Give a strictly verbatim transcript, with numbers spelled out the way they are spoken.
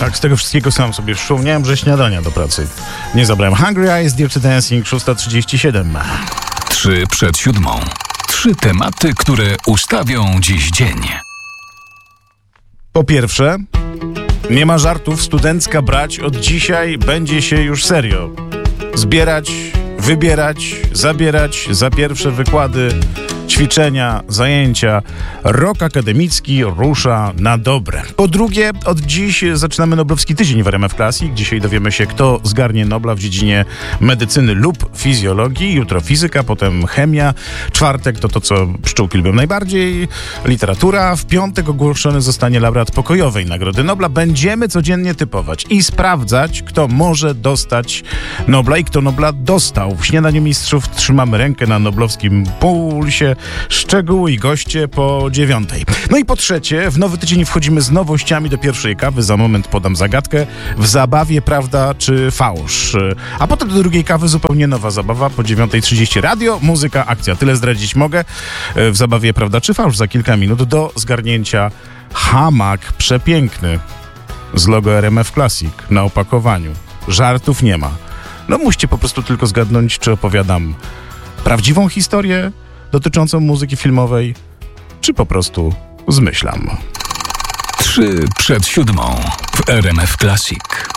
Tak, z tego wszystkiego sam sobie przypomniałem, że śniadania do pracy nie zabrałem. Hungry Eyes, Dirty Dancing, szósta trzydzieści siedem. Trzy przed siódmą. Trzy tematy, które ustawią dziś dzień. Po pierwsze, nie ma żartów, studencka brać od dzisiaj będzie się już serio. Zbierać, wybierać, zabierać za pierwsze wykłady, ćwiczenia, zajęcia. Rok akademicki rusza na dobre. Po drugie, od dziś zaczynamy Noblowski Tydzień w R M F Classic. Dzisiaj dowiemy się, kto zgarnie Nobla w dziedzinie medycyny lub fizjologii. Jutro fizyka, potem chemia. Czwartek to to, co pszczółki lubią najbardziej. Literatura. W piątek ogłoszony zostanie laureat pokojowej Nagrody Nobla. Będziemy codziennie typować i sprawdzać, kto może dostać Nobla i kto Nobla dostał. W Śniadaniu Mistrzów trzymamy rękę na noblowskim pulsie. Szczegóły i goście po dziewiątej. No i po trzecie, w nowy tydzień wchodzimy z nowościami do pierwszej kawy. Za moment podam zagadkę. W zabawie prawda czy fałsz. A potem do drugiej kawy zupełnie nowa zabawa po dziewiątej trzydzieści. Radio, muzyka, akcja. Tyle zdradzić mogę. W zabawie prawda czy fałsz za kilka minut do zgarnięcia hamak przepiękny z logo R M F Classic na opakowaniu. Żartów nie ma. No musicie po prostu tylko zgadnąć, czy opowiadam prawdziwą historię dotyczącą muzyki filmowej, czy po prostu zmyślam. Trzy przed siódmą w R M F Classic.